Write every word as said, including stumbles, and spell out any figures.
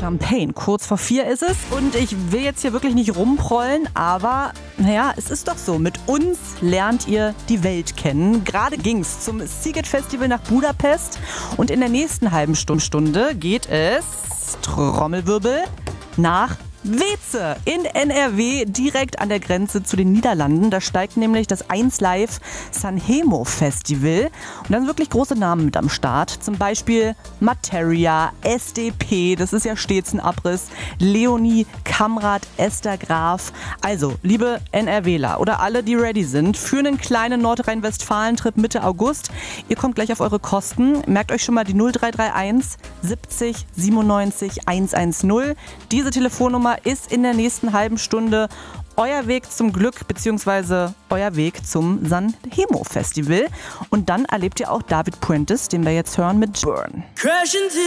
Champagne. Kurz vor vier ist es und ich will jetzt hier wirklich nicht rumprollen, aber naja, es ist doch so. Mit uns lernt ihr die Welt kennen. Gerade ging's zum Sziget Festival nach Budapest und in der nächsten halben Stunde geht es, Trommelwirbel, nach Weeze in N R W, direkt an der Grenze zu den Niederlanden. Da steigt nämlich das eins Live Sanremo Festival. Und dann sind wirklich große Namen mit am Start. Zum Beispiel Materia, S D P, das ist ja stets ein Abriss, Leonie, Kamrat, Esther Graf. Also, liebe NRWler oder alle, die ready sind, für einen kleinen Nordrhein-Westfalen-Trip Mitte August. Ihr kommt gleich auf eure Kosten. Merkt euch schon mal die null drei drei eins siebzig siebenundneunzig hundertzehn. Diese Telefonnummer ist in der nächsten halben Stunde euer Weg zum Glück bzw. euer Weg zum Sanremo Festival. Und dann erlebt ihr auch David Puentes, den wir jetzt hören mit Burn.